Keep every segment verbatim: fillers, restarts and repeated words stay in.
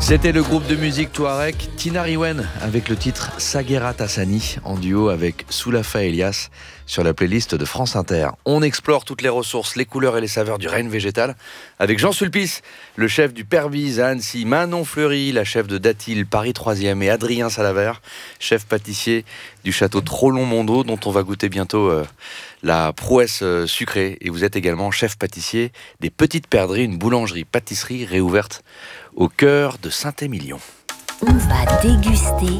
C'était le groupe de musique touareg Tinariwen avec le titre Saguera Tassani en duo avec Soulafa Elias sur la playlist de France Inter. On explore toutes les ressources, les couleurs et les saveurs du règne végétal avec Jean Sulpice, le chef du Perviz à Annecy, Manon Fleury, la chef de Datil Paris troisième et Adrien Salavert, chef pâtissier du château Trollon-Mondeau dont on va goûter bientôt euh, la prouesse euh, sucrée. Et vous êtes également chef pâtissier des Petites Perdrix, une boulangerie-pâtisserie réouverte au cœur de Saint-Émilion. On va déguster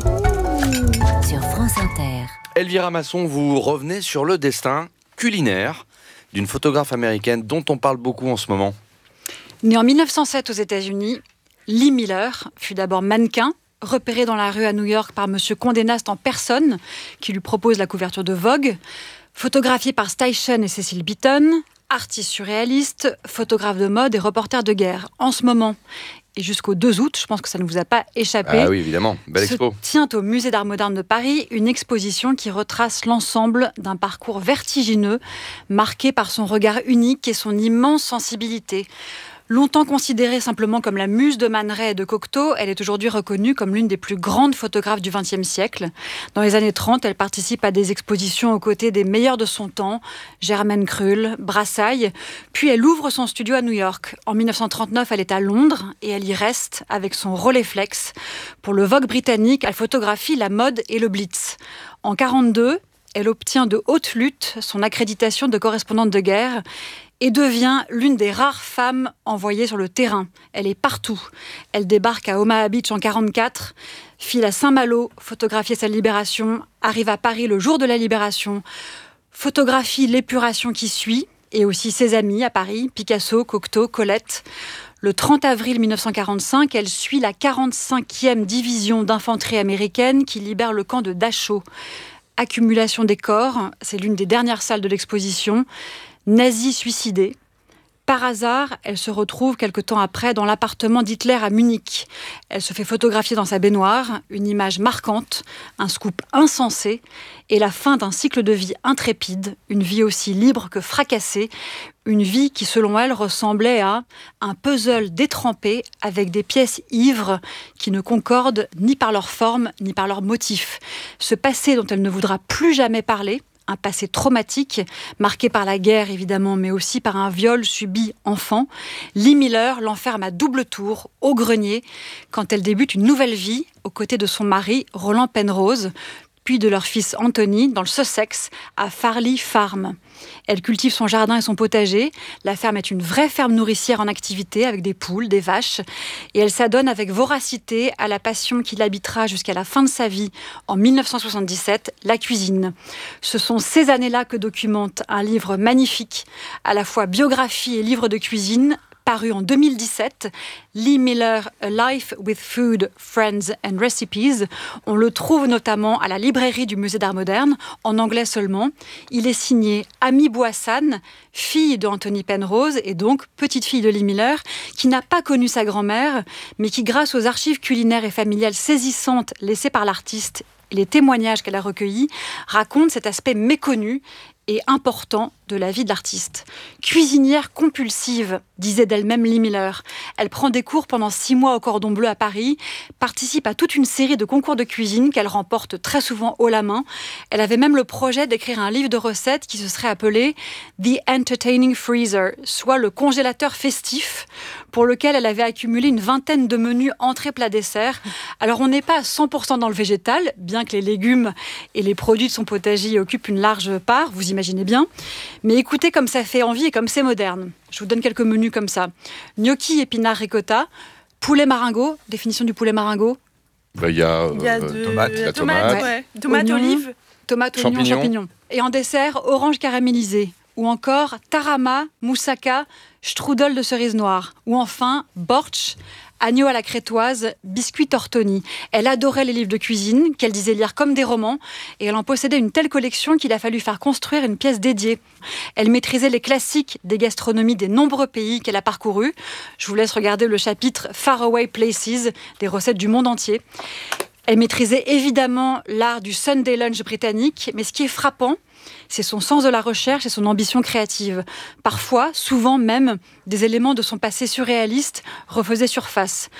sur France Inter. Elvira Masson, vous revenez sur le destin culinaire d'une photographe américaine dont on parle beaucoup en ce moment. Née en mille neuf cent sept aux États-Unis, Lee Miller fut d'abord mannequin, repéré dans la rue à New York par Monsieur Condé Nast en personne, qui lui propose la couverture de Vogue, photographiée par Steichen et Cecil Beaton, artiste surréaliste, photographe de mode et reporter de guerre. En ce moment, et jusqu'au deux août, je pense que ça ne vous a pas échappé. Ah oui, évidemment, belle expo. Se tient au Musée d'Art Moderne de Paris une exposition qui retrace l'ensemble d'un parcours vertigineux, marqué par son regard unique et son immense sensibilité. Longtemps considérée simplement comme la muse de Man Ray et de Cocteau, elle est aujourd'hui reconnue comme l'une des plus grandes photographes du vingtième siècle. Dans les années trente, elle participe à des expositions aux côtés des meilleurs de son temps, Germaine Krull, Brassailles, puis elle ouvre son studio à New York. En mille neuf cent trente-neuf, elle est à Londres et elle y reste avec son Rolleiflex. Pour le Vogue britannique, elle photographie la mode et le Blitz. En mille neuf cent quarante-deux, elle obtient de haute lutte son accréditation de correspondante de guerre et devient l'une des rares femmes envoyées sur le terrain. Elle est partout. Elle débarque à Omaha Beach en mille neuf cent quarante-quatre, file à Saint-Malo, photographier sa libération, arrive à Paris le jour de la libération, photographie l'épuration qui suit, et aussi ses amis à Paris, Picasso, Cocteau, Colette. Le trente avril mille neuf cent quarante-cinq, elle suit la quarante-cinquième division d'infanterie américaine qui libère le camp de Dachau. Accumulation des corps, c'est l'une des dernières salles de l'exposition. Nazie suicidée. Par hasard, elle se retrouve quelque temps après dans l'appartement d'Hitler à Munich. Elle se fait photographier dans sa baignoire, une image marquante, un scoop insensé et la fin d'un cycle de vie intrépide, une vie aussi libre que fracassée, une vie qui, selon elle, ressemblait à un puzzle détrempé avec des pièces ivres qui ne concordent ni par leur forme ni par leur motif. Ce passé dont elle ne voudra plus jamais parler, un passé traumatique, marqué par la guerre évidemment, mais aussi par un viol subi enfant. Lee Miller l'enferme à double tour, au grenier, quand elle débute une nouvelle vie aux côtés de son mari, Roland Penrose, puis de leur fils Anthony, dans le Sussex, à Farley Farm. Elle cultive son jardin et son potager. La ferme est une vraie ferme nourricière en activité, avec des poules, des vaches. Et elle s'adonne avec voracité à la passion qui l'habitera jusqu'à la fin de sa vie, en mille neuf cent soixante-dix-sept, la cuisine. Ce sont ces années-là que documente un livre magnifique, à la fois biographie et livre de cuisine, paru en deux mille dix-sept, Lee Miller, A Life with Food, Friends and Recipes. On le trouve notamment à la librairie du Musée d'Art Moderne, en anglais seulement. Il est signé Amy Boissan, fille de Anthony Penrose et donc petite-fille de Lee Miller, qui n'a pas connu sa grand-mère, mais qui, grâce aux archives culinaires et familiales saisissantes laissées par l'artiste et les témoignages qu'elle a recueillis, raconte cet aspect méconnu et important de la vie de l'artiste. Cuisinière compulsive, disait d'elle-même Lee Miller. Elle prend des cours pendant six mois au Cordon Bleu à Paris, participe à toute une série de concours de cuisine qu'elle remporte très souvent haut la main. Elle avait même le projet d'écrire un livre de recettes qui se serait appelé The Entertaining Freezer, soit le congélateur festif, pour lequel elle avait accumulé une vingtaine de menus entrées, plats, desserts. Alors on n'est pas à cent pour cent dans le végétal, bien que les légumes et les produits de son potager occupent une large part, vous imaginez bien. Mais écoutez comme ça fait envie et comme c'est moderne. Je vous donne quelques menus comme ça. Gnocchi, épinards, ricotta, poulet maringot, définition du poulet maringot. Bah, y a, euh, Il y a de... tomate, la la tomate, tomate. ouais. Tomate, Oignon, olive. Tomate, oignon, Champignons. champignons. Et en dessert, orange caramélisé. Ou encore tarama, moussaka, strudel de cerise noire. Ou enfin, bortsch, agneau à la crétoise, biscuit tortoni. Elle adorait les livres de cuisine, qu'elle disait lire comme des romans, et elle en possédait une telle collection qu'il a fallu faire construire une pièce dédiée. Elle maîtrisait les classiques des gastronomies des nombreux pays qu'elle a parcourus. Je vous laisse regarder le chapitre Faraway Places, des recettes du monde entier. Elle maîtrisait évidemment l'art du Sunday lunch britannique, mais ce qui est frappant, c'est son sens de la recherche et son ambition créative. Parfois, souvent même, des éléments de son passé surréaliste refaisaient surface.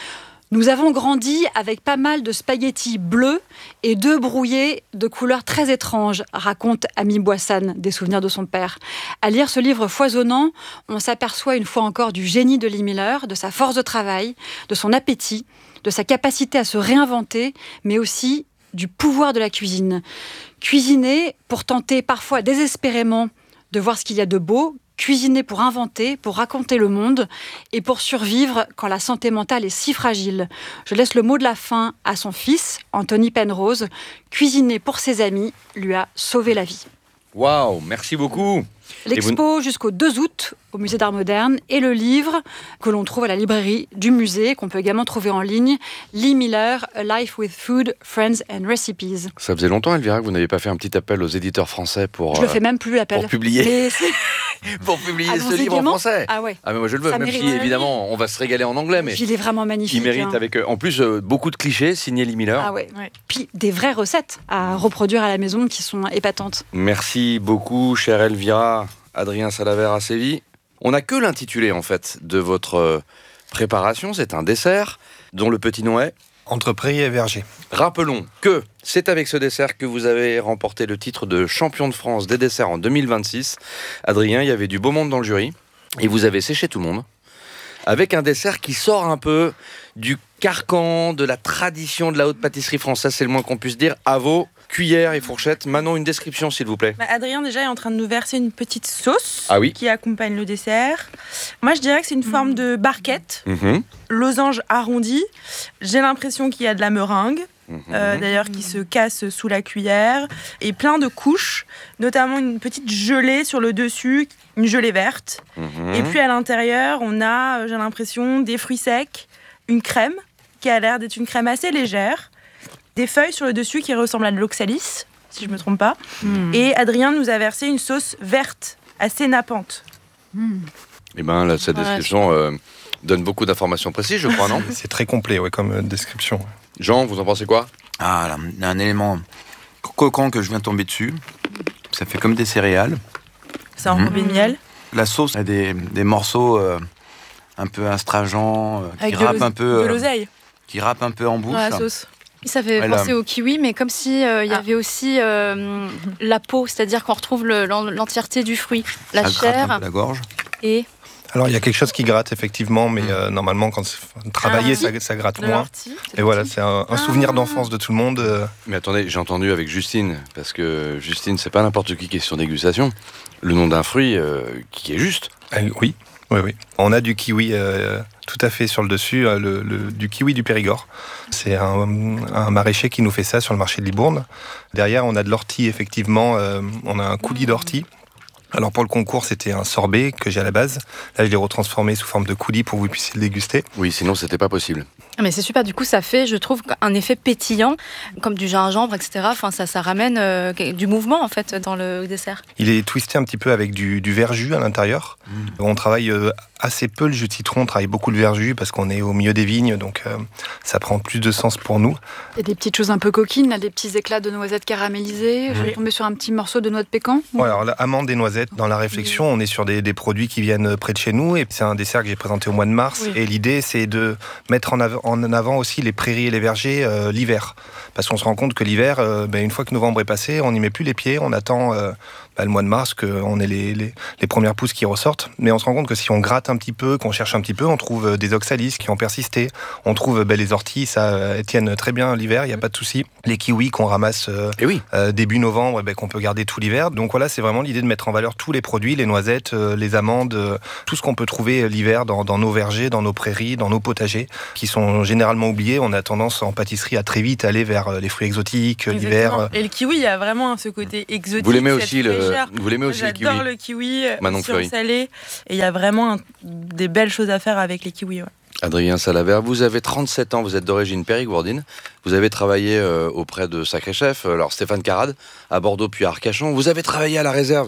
Nous avons grandi avec pas mal de spaghettis bleus et d'œufs brouillés de couleurs très étranges, raconte Ami Boissane des souvenirs de son père. À lire ce livre foisonnant, on s'aperçoit une fois encore du génie de Lee Miller, de sa force de travail, de son appétit, de sa capacité à se réinventer, mais aussi du pouvoir de la cuisine. Cuisiner pour tenter parfois désespérément de voir ce qu'il y a de beau, cuisiner pour inventer, pour raconter le monde et pour survivre quand la santé mentale est si fragile. Je laisse le mot de la fin à son fils, Anthony Penrose. Cuisiner pour ses amis lui a sauvé la vie. Waouh, merci beaucoup. L'expo vous... jusqu'au deux août au Musée d'Art Moderne et le livre que l'on trouve à la librairie du musée, qu'on peut également trouver en ligne, Lee Miller, A Life with Food, Friends and Recipes. Ça faisait longtemps, Elvira, que vous n'avez pas fait un petit appel aux éditeurs français pour... Je le fais même plus, l'appel. Pour publier, pour publier ce livre en français. Ah ouais. Ah mais moi je le veux, Ça même mérite. si évidemment on va se régaler en anglais, mais il est vraiment magnifique. il mérite hein. avec euh, en plus euh, beaucoup de clichés, signé Lee Miller. Ah ouais. Ouais. Puis des vraies recettes à reproduire à la maison qui sont épatantes. Merci beaucoup, chère Elvira. Adrien Salaver à Séville. On n'a que l'intitulé en fait de votre euh, préparation, c'est un dessert dont le petit nom est Entre prairie et verger. Rappelons que c'est avec ce dessert que vous avez remporté le titre de champion de France des desserts en deux mille vingt-six. Adrien, il y avait du beau monde dans le jury et vous avez séché tout le monde avec un dessert qui sort un peu du carcan de la tradition de la haute pâtisserie française, c'est le moins qu'on puisse dire, à vos cuillères et fourchettes. Manon, une description s'il vous plaît. Bah, Adrien déjà est en train de nous verser une petite sauce Ah oui. qui accompagne le dessert. Moi je dirais que c'est une forme de barquette, Mmh. losange arrondi. J'ai l'impression qu'il y a de la meringue. Mmh. Euh, d'ailleurs qui se casse sous la cuillère et plein de couches, notamment une petite gelée sur le dessus, une gelée verte. Mmh. Et puis à l'intérieur, on a, euh, j'ai l'impression, des fruits secs, une crème qui a l'air d'être une crème assez légère, des feuilles sur le dessus qui ressemblent à de l'oxalis, si je me trompe pas. Mmh. Et Adrien nous a versé une sauce verte, assez nappante. Mmh. Eh bien, là, cette Ouais, description euh, donne beaucoup d'informations précises, je crois, non? C'est très complet ouais, comme euh, description. Jean, vous en pensez quoi? Ah, là, il y a un élément croquant que je viens de tomber dessus. Ça fait comme des céréales. C'est enrobé de miel. La sauce a des, des morceaux euh, un peu astringents, euh, qui Avec de râpent l'os- un peu, de euh, l'oseille qui râpent un peu en bouche. dans la sauce. Ça fait Ouais, penser là. au kiwi, mais comme si euh, il y Ah. avait aussi euh, la peau, c'est-à-dire qu'on retrouve le- l'en- l'entièreté du fruit, la Ça gratte un chair peu la gorge. et Alors il y a quelque chose qui gratte effectivement, mais euh, normalement quand c'est travaillé, Ah. ça, ça gratte De moins. l'ortie. Et voilà, c'est un, un souvenir Ah. d'enfance de tout le monde. euh, Mais attendez, j'ai entendu avec Justine, parce que Justine, c'est pas n'importe qui qui est sur dégustation, le nom d'un fruit euh, qui est juste. elle- oui, oui, oui. On a du kiwi euh, tout à fait sur le dessus, euh, le, le- du kiwi du Périgord. C'est un, un maraîcher qui nous fait ça sur le marché de Libourne. Derrière, on a de l'ortie, effectivement. euh, on a un coulis d'ortie. Alors pour le concours, c'était un sorbet que j'ai à la base. Là, je l'ai retransformé sous forme de coulis pour que vous puissiez le déguster. Oui, sinon c'était pas possible. mais c'est super. Du coup, ça fait, je trouve, un effet pétillant, comme du gingembre, et cetera. Enfin, ça, ça ramène euh, du mouvement en fait dans le dessert. Il est twisté un petit peu avec du, du verjus à l'intérieur. On travaille euh, assez peu le jus de citron, on travaille beaucoup le verjus parce qu'on est au milieu des vignes, donc euh, ça prend plus de sens pour nous. Il y a des petites choses un peu coquines, là, des petits éclats de noisettes caramélisées. Je vais tomber sur un petit morceau de noix de pécan. Ouais, alors la amande et noisettes, dans la réflexion, on est sur des, des produits qui viennent près de chez nous et c'est un dessert que j'ai présenté au mois de mars. Oui. Et l'idée, c'est de mettre en, av- en avant aussi les prairies et les vergers euh, l'hiver. Parce qu'on se rend compte que l'hiver, euh, ben, une fois que novembre est passé, on n'y met plus les pieds, on attend euh, ben, le mois de mars qu'on ait les, les, les premières pousses qui ressortent. Mais on se rend compte que si on gratte un petit peu, qu'on cherche un petit peu, on trouve euh, des oxalis qui ont persisté. On trouve ben, les orties, ça euh, tiennent très bien l'hiver, il n'y a pas de souci. Les kiwis qu'on ramasse euh, Et oui, euh, début novembre, eh ben, qu'on peut garder tout l'hiver. Donc voilà, c'est vraiment l'idée de mettre en valeur tous les produits, les noisettes, euh, les amandes, euh, tout ce qu'on peut trouver euh, l'hiver dans, dans nos vergers, dans nos prairies, dans nos potagers, qui sont généralement oubliés. On a tendance en pâtisserie à très vite aller vers euh, les fruits exotiques, euh, l'hiver. Exactement. euh. Et le kiwi, il y a vraiment ce côté exotique. vous l'aimez cette aussi le, fraîcheur. vous l'aimez aussi le kiwi. J'adore le kiwi, euh, Manon aussi en Fleury. salé. Et il y a vraiment un- des belles choses à faire avec les kiwis. Ouais. Adrien Salaver, vous avez trente-sept ans, vous êtes d'origine périgourdine. Vous avez travaillé euh, auprès de Sacré Chef, alors Stéphane Carrade, à Bordeaux puis à Arcachon. Vous avez travaillé à la réserve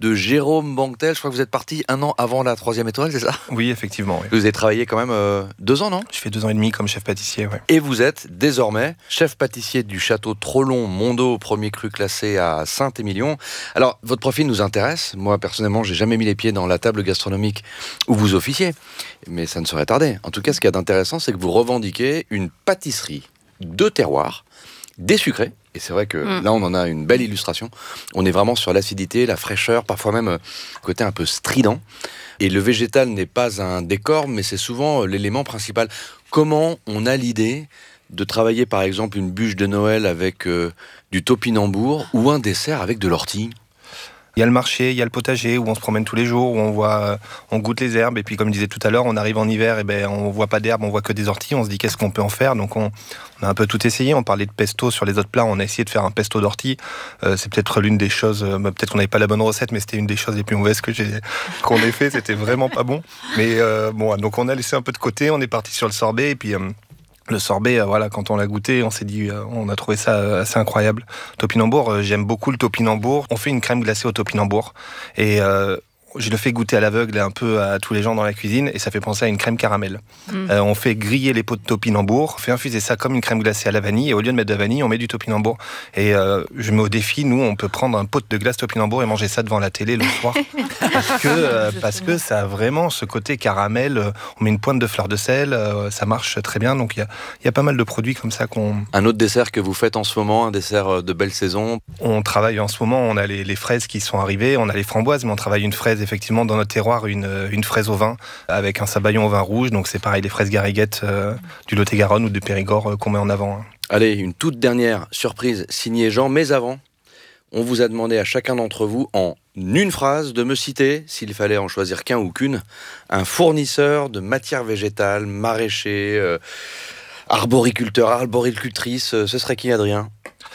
de Jérôme Banquetel. Je crois que vous êtes parti un an avant la troisième étoile, c'est ça ? Oui, effectivement. Oui. Vous avez travaillé quand même euh, deux ans, non ? Je fais deux ans et demi comme chef pâtissier, ouais. Et vous êtes désormais chef pâtissier du château Trollon-Mondo, premier cru classé à Saint-Émilion. Alors, votre profil nous intéresse. Moi, personnellement, j'ai jamais mis les pieds dans la table gastronomique où vous officiez, mais ça ne saurait tarder. En tout cas, ce qu'il y a d'intéressant, c'est que vous revendiquez une pâtisserie de terroir, désucrée. Et c'est vrai que mmh. là, on en a une belle illustration. On est vraiment sur l'acidité, la fraîcheur, parfois même euh, côté un peu strident. Et le végétal n'est pas un décor, mais c'est souvent euh, l'élément principal. Comment on a l'idée de travailler, par exemple, une bûche de Noël avec euh, du topinambour ou un dessert avec de l'ortie ? Il y a le marché, il y a le potager où on se promène tous les jours, où on voit, on goûte les herbes. Et puis, comme je disais tout à l'heure, on arrive en hiver, et ben on voit pas d'herbes, on voit que des orties. On se dit qu'est-ce qu'on peut en faire. Donc, on, on a un peu tout essayé. On parlait de pesto sur les autres plats. On a essayé de faire un pesto d'ortie. Euh, c'est peut-être l'une des choses. Euh, peut-être qu'on n'avait pas la bonne recette, mais c'était une des choses les plus mauvaises que j'ai qu'on ait fait. C'était vraiment pas bon. Mais euh, bon, donc on a laissé un peu de côté. On est parti sur le sorbet et puis. Euh, Le sorbet, euh, voilà, quand on l'a goûté, on s'est dit, euh, on a trouvé ça euh, assez incroyable. Topinambour, euh, j'aime beaucoup le topinambour. On fait une crème glacée au topinambour et euh, je le fais goûter à l'aveugle et un peu à tous les gens dans la cuisine et ça fait penser à une crème caramel. Mmh. Euh, on fait griller les pots de topinambour, on fait infuser ça comme une crème glacée à la vanille et au lieu de mettre de la vanille, on met du topinambour. Et euh, je mets au défi, nous, on peut prendre un pot de glace topinambour et manger ça devant la télé le soir parce que euh, parce que ça a vraiment ce côté caramel. Euh, on met une pointe de fleur de sel, euh, ça marche très bien. Donc il y a il y a pas mal de produits comme ça qu'on. Un autre dessert que vous faites en ce moment, un dessert de belle saison. On travaille en ce moment, on a les, les fraises qui sont arrivées, on a les framboises, mais on travaille une fraise effectivement dans notre terroir, une, une fraise au vin avec un sabayon au vin rouge. Donc c'est pareil, les fraises gariguettes euh, du Lot-et-Garonne ou du Périgord euh, qu'on met en avant. Hein. Allez, une toute dernière surprise signée Jean, mais avant, on vous a demandé à chacun d'entre vous en une phrase de me citer, s'il fallait en choisir qu'un ou qu'une, un fournisseur de matières végétales, maraîcher, euh, arboriculteur, arboricultrice. Ce serait qui, Adrien ?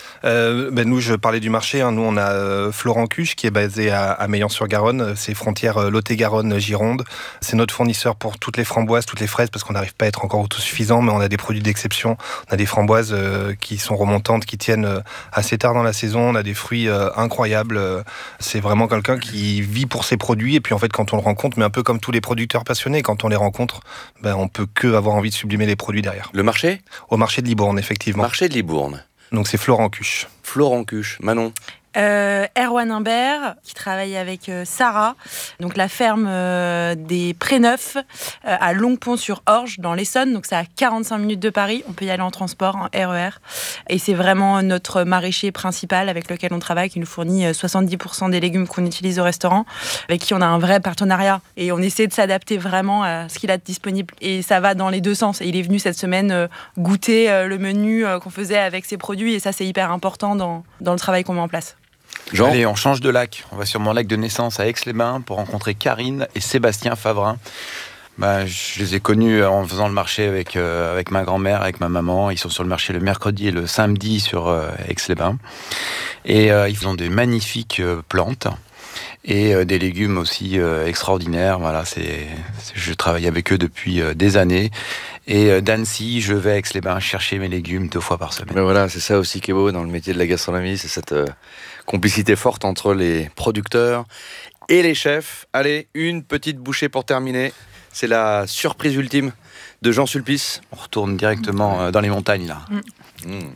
Euh, ben nous, je parlais du marché. Hein. Nous, on a euh, Florent Cuche qui est basé à, à Meillan-sur-Garonne. C'est frontière euh, Lot-et-Garonne-Gironde. C'est notre fournisseur pour toutes les framboises, toutes les fraises, parce qu'on n'arrive pas à être encore autosuffisant, mais on a des produits d'exception. On a des framboises euh, qui sont remontantes, qui tiennent euh, assez tard dans la saison. On a des fruits euh, incroyables. C'est vraiment quelqu'un qui vit pour ses produits. Et puis, en fait, quand on le rencontre, mais un peu comme tous les producteurs passionnés, quand on les rencontre, ben, on peut que avoir envie de sublimer les produits derrière. Le marché ? Au marché de Libourne, effectivement. Marché de Libourne. Donc c'est Florent Cuche. Florent Cuche. Manon. Euh, Erwan Imbert, qui travaille avec euh, Sarah, donc la ferme euh, des Préneufs euh, à Longpont-sur-Orge, dans l'Essonne. Donc c'est à quarante-cinq minutes de Paris. On peut y aller en transport, en R E R. Et c'est vraiment notre maraîcher principal avec lequel on travaille, qui nous fournit soixante-dix pour cent des légumes qu'on utilise au restaurant, avec qui on a un vrai partenariat. Et on essaie de s'adapter vraiment à ce qu'il a de disponible. Et ça va dans les deux sens. Et il est venu cette semaine euh, goûter euh, le menu euh, qu'on faisait avec ses produits. Et ça, c'est hyper important dans, dans le travail qu'on met en place. Jean. Allez, on change de lac. On va sur mon lac de naissance à Aix-les-Bains pour rencontrer Karine et Sébastien Favrin. Bah, je les ai connus en faisant le marché avec, euh, avec ma grand-mère, avec ma maman. Ils sont sur le marché le mercredi et le samedi sur euh, Aix-les-Bains. Et euh, ils ont des magnifiques euh, plantes et euh, des légumes aussi euh, extraordinaires. Voilà, c'est, c'est, je travaille avec eux depuis euh, des années. Et euh, d'Annecy, je vais à Aix-les-Bains chercher mes légumes deux fois par semaine. Mais voilà, c'est ça aussi qui est beau dans le métier de la gastronomie, c'est cette euh, complicité forte entre les producteurs et les chefs. Allez, une petite bouchée pour terminer. C'est la surprise ultime de Jean Sulpice. On retourne directement euh, dans les montagnes, là. Mmh. Mmh.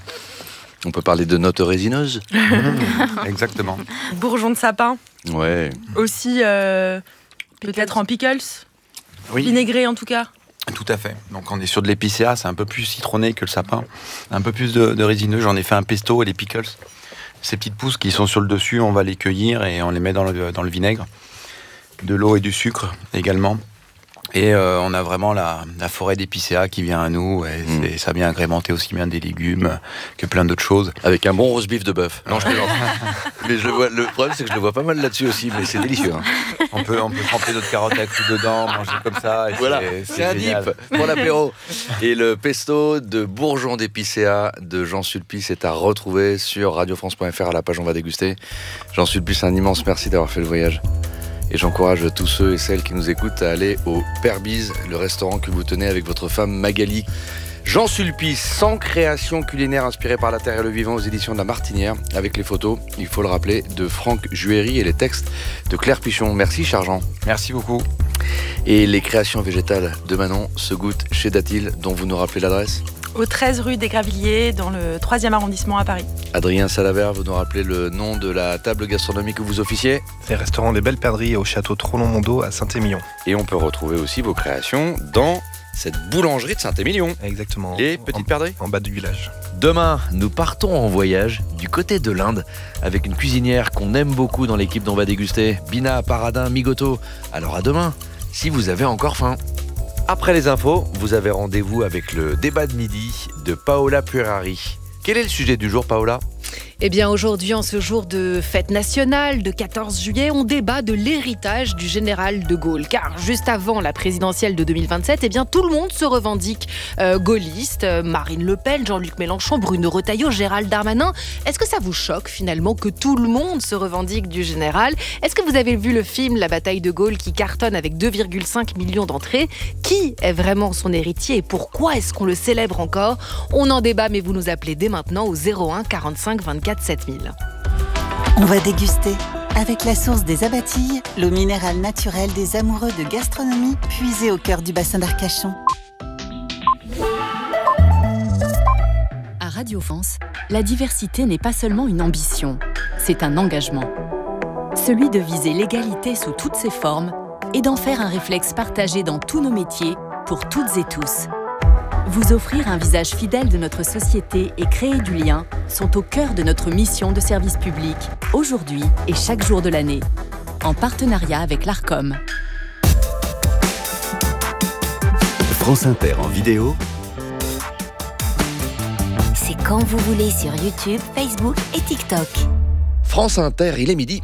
On peut parler de notes résineuses. Mmh, exactement. Bourgeons de sapin. Ouais. Aussi, euh, peut-être en pickles. Oui. Vinaigré, en tout cas. Tout à fait. Donc on est sur de l'épicéa, c'est un peu plus citronné que le sapin. Un peu plus de, de résineux. J'en ai fait un pesto et les pickles. Ces petites pousses qui sont sur le dessus, on va les cueillir et on les met dans le, dans le vinaigre. De l'eau et du sucre également. Et euh, on a vraiment la, la forêt d'épicéa qui vient à nous. Et mmh. c'est, ça vient agrémenter aussi bien des légumes que plein d'autres choses. Avec un bon roast beef de bœuf. Non, je plaisante. Mais je le, vois, le problème, c'est que je le vois pas mal là-dessus aussi, mais c'est délicieux. Hein. On peut, on peut tremper notre carotte à coups dedans, manger comme ça. Et voilà, c'est, c'est, c'est un génial. dip pour l'apéro. Et le pesto de bourgeons d'épicéa de Jean Sulpice est à retrouver sur radio france point f r à la page On va déguster. Jean Sulpice, un immense merci d'avoir fait le voyage. Et j'encourage tous ceux et celles qui nous écoutent à aller au Père Bise, le restaurant que vous tenez avec votre femme Magali. Jean Sulpice, cent créations culinaires inspirées par la terre et le vivant aux éditions de La Martinière, avec les photos, il faut le rappeler, de Franck Juéry et les textes de Claire Pichon. Merci, cher Jean. Merci beaucoup. Et les créations végétales de Manon se goûtent chez Datil, dont vous nous rappelez l'adresse ? Au treize rue des Gravilliers, dans le troisième arrondissement à Paris. Adrien Salavert, vous nous rappelez le nom de la table gastronomique où vous officiez ? C'est le restaurant des Belles Perdrix au château Trollon-Mondo à Saint-Émilion. Et on peut retrouver aussi vos créations dans cette boulangerie de Saint-Émilion. Exactement. Les Petites Perdrix ? En bas du village. Demain, nous partons en voyage du côté de l'Inde avec une cuisinière qu'on aime beaucoup dans l'équipe d'On va déguster, Bina Paradin Migoto. Alors à demain, si vous avez encore faim. Après les infos, vous avez rendez-vous avec le débat de midi de Paola Puerari. Quel est le sujet du jour, Paola ? Eh bien, aujourd'hui, en ce jour de fête nationale, de quatorze juillet, on débat de l'héritage du général de Gaulle. Car juste avant la présidentielle de deux mille vingt-sept, eh bien, tout le monde se revendique euh, gaulliste. Euh, Marine Le Pen, Jean-Luc Mélenchon, Bruno Retailleau, Gérald Darmanin. Est-ce que ça vous choque, finalement, que tout le monde se revendique du général ? Est-ce que vous avez vu le film La bataille de Gaulle qui cartonne avec deux virgule cinq millions d'entrées ? Qui est vraiment son héritier et pourquoi est-ce qu'on le célèbre encore ? On en débat, mais vous nous appelez dès maintenant au zéro un quarante-cinq vingt-quatre sept mille. On va déguster avec la source des Abatilles, l'eau minérale naturelle des amoureux de gastronomie puisée au cœur du bassin d'Arcachon. À Radio France, la diversité n'est pas seulement une ambition, c'est un engagement. Celui de viser l'égalité sous toutes ses formes et d'en faire un réflexe partagé dans tous nos métiers, pour toutes et tous. Vous offrir un visage fidèle de notre société et créer du lien sont au cœur de notre mission de service public, aujourd'hui et chaque jour de l'année, en partenariat avec l'Arcom. France Inter en vidéo. C'est quand vous voulez sur YouTube, Facebook et TikTok. France Inter, il est midi.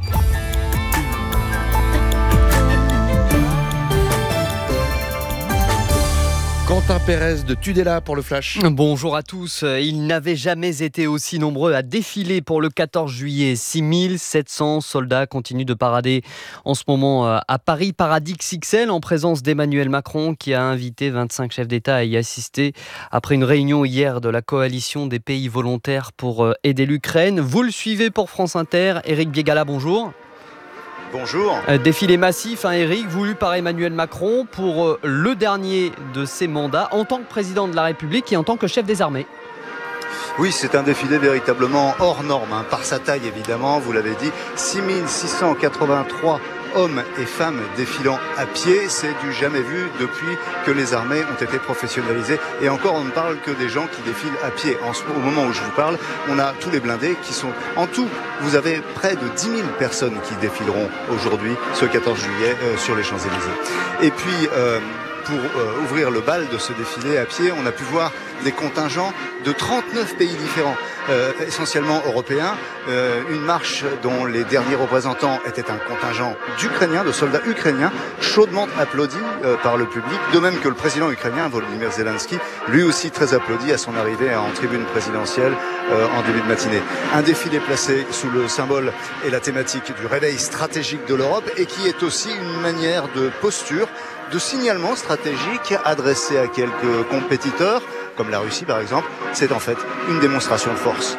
Quentin Pérez de Tudela pour le Flash. Bonjour à tous. Ils n'avaient jamais été aussi nombreux à défiler pour le quatorze juillet. six mille sept cents soldats continuent de parader en ce moment à Paris. Parade X X L en présence d'Emmanuel Macron qui a invité vingt-cinq chefs d'État à y assister après une réunion hier de la coalition des pays volontaires pour aider l'Ukraine. Vous le suivez pour France Inter. Éric Biégala, bonjour. Bonjour. Défilé massif, hein, Éric, voulu par Emmanuel Macron pour euh, le dernier de ses mandats en tant que président de la République et en tant que chef des armées. Oui, c'est un défilé véritablement hors norme, hein, par sa taille évidemment, vous l'avez dit, six mille six cent quatre-vingt-trois hommes et femmes défilant à pied, c'est du jamais vu depuis que les armées ont été professionnalisées. Et encore, on ne parle que des gens qui défilent à pied. En ce, au moment où je vous parle, on a tous les blindés qui sont... En tout, vous avez près de dix mille personnes qui défileront aujourd'hui, ce quatorze juillet, euh, sur les Champs-Élysées. Et puis... Euh, Pour euh, ouvrir le bal de ce défilé à pied, on a pu voir des contingents de trente-neuf pays différents, euh, essentiellement européens. Euh, une marche dont les derniers représentants étaient un contingent d'Ukrainiens, de soldats ukrainiens, chaudement applaudis euh, par le public, de même que le président ukrainien, Volodymyr Zelensky, lui aussi très applaudi à son arrivée en tribune présidentielle euh, en début de matinée. Un défilé placé sous le symbole et la thématique du réveil stratégique de l'Europe et qui est aussi une manière de posture, de signalement stratégique adressé à quelques compétiteurs, comme la Russie par exemple. C'est en fait une démonstration de force.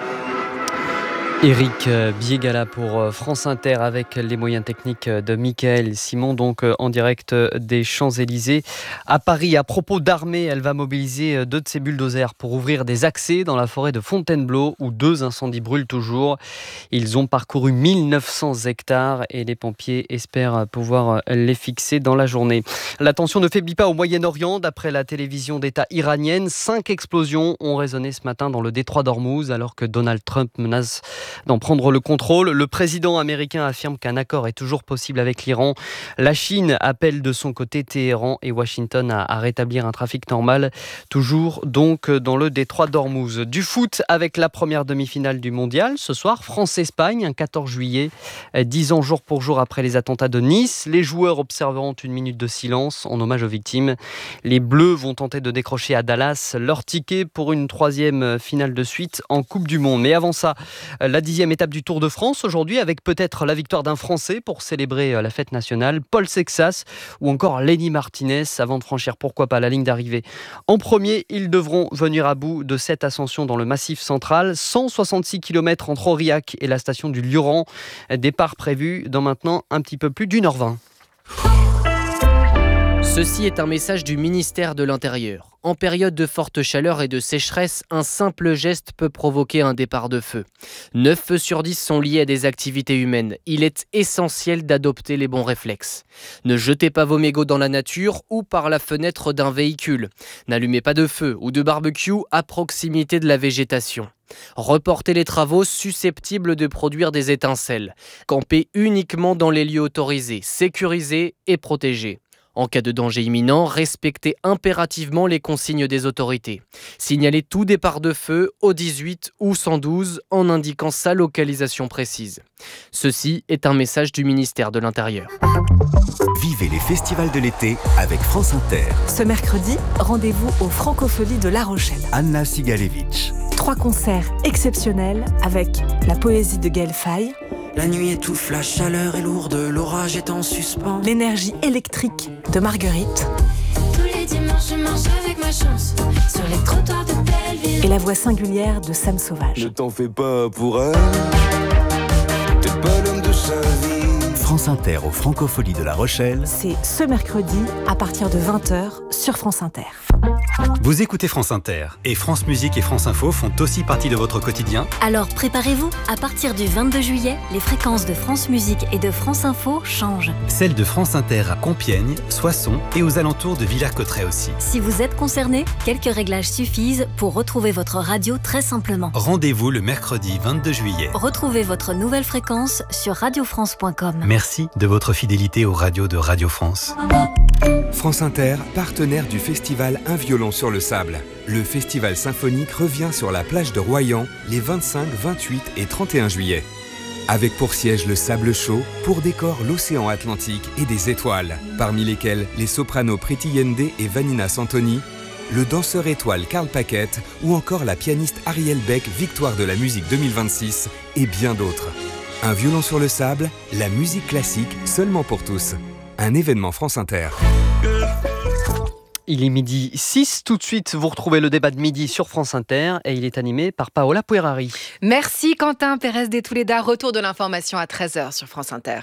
Éric Biégala pour France Inter avec les moyens techniques de Michael Simon, donc en direct des Champs-Élysées à Paris. À propos d'armée, elle va mobiliser deux de ses bulldozers pour ouvrir des accès dans la forêt de Fontainebleau où deux incendies brûlent toujours. Ils ont parcouru mille neuf cents hectares et les pompiers espèrent pouvoir les fixer dans la journée. La tension ne faiblit pas au Moyen-Orient. D'après la télévision d'État iranienne, cinq explosions ont résonné ce matin dans le détroit d'Ormuz alors que Donald Trump menace d'en prendre le contrôle. Le président américain affirme qu'un accord est toujours possible avec l'Iran. La Chine appelle de son côté Téhéran et Washington à, à rétablir un trafic normal, toujours donc dans le détroit d'Ormuz. Du foot avec la première demi-finale du mondial. Ce soir, France-Espagne, un quatorze juillet, dix ans jour pour jour après les attentats de Nice. Les joueurs observeront une minute de silence en hommage aux victimes. Les Bleus vont tenter de décrocher à Dallas leur ticket pour une troisième finale de suite en Coupe du Monde. Mais avant ça, la dixième étape du Tour de France aujourd'hui, avec peut-être la victoire d'un Français pour célébrer la fête nationale, Paul Sexas ou encore Lenny Martinez, avant de franchir pourquoi pas la ligne d'arrivée. En premier, ils devront venir à bout de cette ascension dans le Massif central, cent soixante-six kilomètres entre Aurillac et la station du Lioran. Départ prévu dans maintenant un petit peu plus d'une heure vingt. Ceci est un message du ministère de l'Intérieur. En période de forte chaleur et de sécheresse, un simple geste peut provoquer un départ de feu. neuf feux sur dix sont liés à des activités humaines. Il est essentiel d'adopter les bons réflexes. Ne jetez pas vos mégots dans la nature ou par la fenêtre d'un véhicule. N'allumez pas de feu ou de barbecue à proximité de la végétation. Reportez les travaux susceptibles de produire des étincelles. Campez uniquement dans les lieux autorisés, sécurisés et protégés. En cas de danger imminent, respectez impérativement les consignes des autorités. Signalez tout départ de feu au dix-huit ou cent douze en indiquant sa localisation précise. Ceci est un message du ministère de l'Intérieur. Vivez les festivals de l'été avec France Inter. Ce mercredi, rendez-vous aux Francopholies de La Rochelle. Anna Sigalevitch. Trois concerts exceptionnels avec la poésie de Gaël Faye. La nuit étouffe, la chaleur est lourde, l'orage est en suspens. L'énergie électrique de Marguerite. Tous les dimanches, je marche avec ma chance sur les trottoirs de Belleville. Et la voix singulière de Sam Sauvage. Ne t'en fais pas pour elle, t'es pas l'homme de sa vie. France Inter aux Francopholies de La Rochelle. C'est ce mercredi à partir de vingt heures sur France Inter. Vous écoutez France Inter et France Musique et France Info font aussi partie de votre quotidien. Alors préparez-vous, à partir du vingt-deux juillet, les fréquences de France Musique et de France Info changent. Celles de France Inter à Compiègne, Soissons et aux alentours de Villers-Cotterêts aussi. Si vous êtes concerné, quelques réglages suffisent pour retrouver votre radio très simplement. Rendez-vous le mercredi vingt-deux juillet. Retrouvez votre nouvelle fréquence sur radio france point com. Merci de votre fidélité aux radios de Radio France. France Inter, partenaire du festival Un violon sur le sable. Le festival symphonique revient sur la plage de Royan les vingt-cinq, vingt-huit et trente et un juillet. Avec pour siège le sable chaud, pour décor l'océan Atlantique et des étoiles, parmi lesquelles les sopranos Priti Yende et Vanina Santoni, le danseur étoile Karl Paquette ou encore la pianiste Ariel Beck, victoire de la musique deux mille vingt-six et bien d'autres. Un violon sur le sable, la musique classique seulement pour tous. Un événement France Inter. Il est midi six, tout de suite vous retrouvez le débat de midi sur France Inter et il est animé par Paola Puerari. Merci Quentin Pérez de Touleda, retour de l'information à treize heures sur France Inter.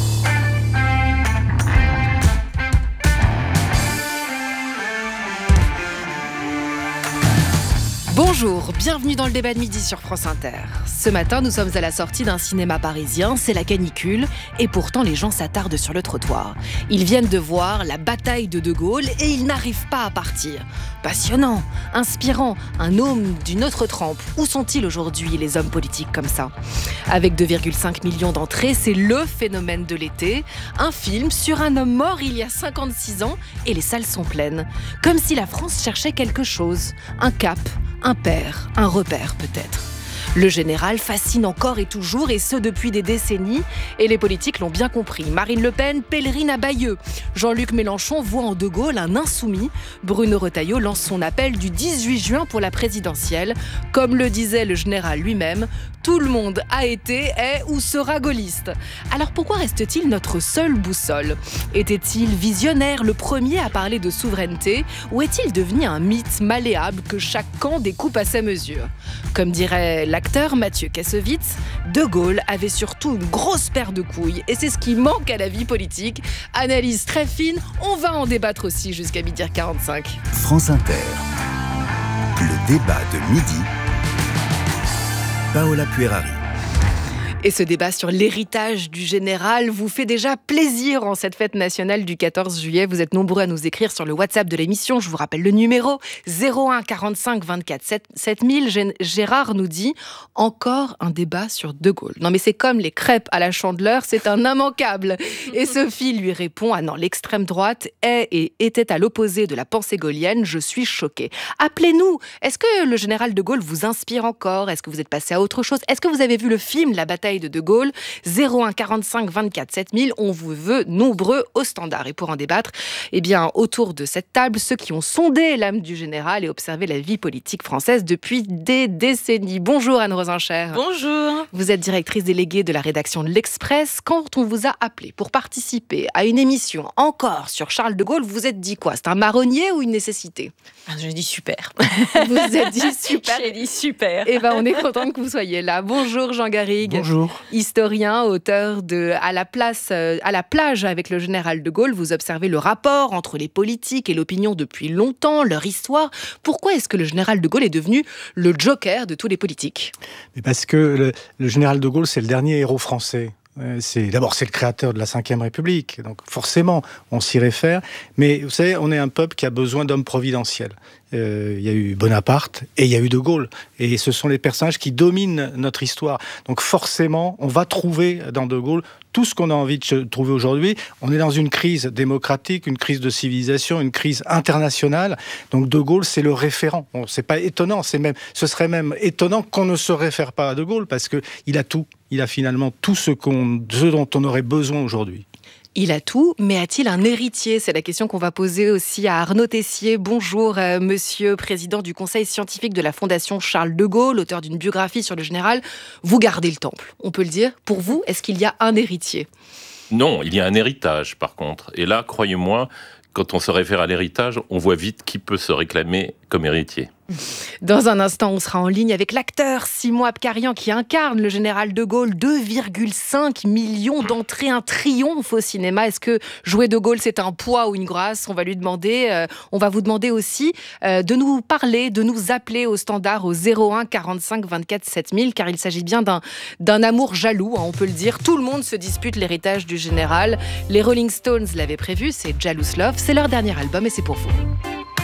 Bonjour, bienvenue dans le débat de midi sur France Inter. Ce matin, nous sommes à la sortie d'un cinéma parisien, c'est la canicule, et pourtant les gens s'attardent sur le trottoir. Ils viennent de voir la bataille de De Gaulle et ils n'arrivent pas à partir. Passionnant, inspirant, un homme d'une autre trempe. Où sont-ils aujourd'hui les hommes politiques comme ça ? Avec deux virgule cinq millions d'entrées, c'est le phénomène de l'été. Un film sur un homme mort il y a cinquante-six ans et les salles sont pleines. Comme si la France cherchait quelque chose, un cap, un père, un repère peut-être. Le général fascine encore et toujours, et ce depuis des décennies, et les politiques l'ont bien compris. Marine Le Pen pèlerine à Bayeux. Jean-Luc Mélenchon voit en De Gaulle un insoumis. Bruno Retailleau lance son appel du dix-huit juin pour la présidentielle. Comme le disait le général lui-même, tout le monde a été, est ou sera gaulliste. Alors pourquoi reste-t-il notre seule boussole ? Était-il visionnaire, le premier à parler de souveraineté, ou est-il devenu un mythe malléable que chaque camp découpe à sa mesure ? Comme dirait l'acteur Mathieu Kassovitz, De Gaulle avait surtout une grosse paire de couilles, et c'est ce qui manque à la vie politique. Analyse très fine, on va en débattre aussi jusqu'à midi quarante-cinq. France Inter, le débat de midi. Paola Puerari. Et ce débat sur l'héritage du général vous fait déjà plaisir en cette fête nationale du quatorze juillet. Vous êtes nombreux à nous écrire sur le WhatsApp de l'émission. Je vous rappelle le numéro zéro un quarante-cinq vingt-quatre sept mille. Gérard nous dit « Encore un débat sur De Gaulle ». Non mais c'est comme les crêpes à la Chandeleur, c'est un immanquable. Et Sophie lui répond « Ah non, l'extrême droite est et était à l'opposé de la pensée gaullienne. Je suis choquée. » Appelez-nous. Est-ce que le général De Gaulle vous inspire encore ? Est-ce que vous êtes passé à autre chose ? Est-ce que vous avez vu le film La bataille conseil de De Gaulle. zéro un quarante-cinq vingt-quatre sept mille, on vous veut nombreux au standard. Et pour en débattre, eh bien, autour de cette table, ceux qui ont sondé l'âme du général et observé la vie politique française depuis des décennies. Bonjour Anne Rosencher. Bonjour. Vous êtes directrice déléguée de la rédaction de l'Express. Quand on vous a appelé pour participer à une émission encore sur Charles de Gaulle, vous vous êtes dit quoi? C'est un marronnier ou une nécessité? ah, J'ai dit super. Vous vous êtes dit super. J'ai dit super. Eh ben, on est content que vous soyez là. Bonjour Jean Garrigue. Bonjour. Historien, auteur de À la place, euh, à la plage avec le général de Gaulle. Vous observez le rapport entre les politiques et l'opinion depuis longtemps, leur histoire. Pourquoi est-ce que le général de Gaulle est devenu le joker de tous les politiques? Mais parce que le, le général de Gaulle, c'est le dernier héros français. C'est, d'abord, c'est le créateur de la cinquième République, donc forcément, on s'y réfère. Mais vous savez, on est un peuple qui a besoin d'hommes providentiels. Euh, il y a eu Bonaparte et il y a eu De Gaulle. Et ce sont les personnages qui dominent notre histoire. Donc forcément, on va trouver dans De Gaulle tout ce qu'on a envie de trouver aujourd'hui. On est dans une crise démocratique, une crise de civilisation, une crise internationale. Donc De Gaulle, c'est le référent. Bon, c'est pas étonnant, c'est même, ce serait même étonnant qu'on ne se réfère pas à De Gaulle parce qu'il a tout. Il a finalement tout ce, qu'on, ce dont on aurait besoin aujourd'hui. Il a tout, mais a-t-il un héritier? C'est la question qu'on va poser aussi à Arnaud Tessier. Bonjour, euh, monsieur, président du conseil scientifique de la Fondation Charles de Gaulle, auteur d'une biographie sur le général. Vous gardez le temple, on peut le dire. Pour vous, est-ce qu'il y a un héritier? Non, il y a un héritage, par contre. Et là, croyez-moi, quand on se réfère à l'héritage, on voit vite qui peut se réclamer comme héritier. Dans un instant, on sera en ligne avec l'acteur Simon Abkarian qui incarne le général de Gaulle. deux virgule cinq millions d'entrées, un triomphe au cinéma. Est-ce que jouer de Gaulle, c'est un poids ou une grâce? On va lui demander. Euh, on va vous demander aussi euh, de nous parler, de nous appeler au standard au zéro un quarante-cinq vingt-quatre sept mille, car il s'agit bien d'un, d'un amour jaloux, hein, on peut le dire. Tout le monde se dispute l'héritage du général. Les Rolling Stones l'avaient prévu, c'est Jealous Love. C'est leur dernier album et c'est pour vous.